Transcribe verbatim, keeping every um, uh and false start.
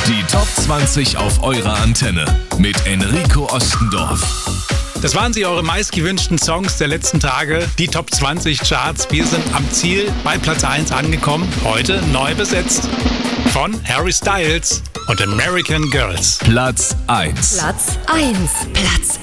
Die Top zwanzig auf eurer Antenne mit Enrico Ostendorf. Das waren sie, eure meistgewünschten Songs der letzten Tage. Die Top zwanzig Charts. Wir sind am Ziel bei Platz eins angekommen. Heute neu besetzt von Harry Styles und American Girls. Platz eins. Platz eins. Platz